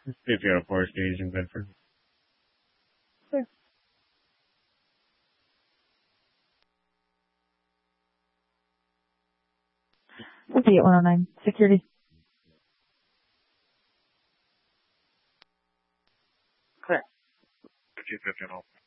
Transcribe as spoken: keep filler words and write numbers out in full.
If you're a forest gauge in Bedford. Sure. fifty-eight one oh nine. Security. Clear. fifty fifty.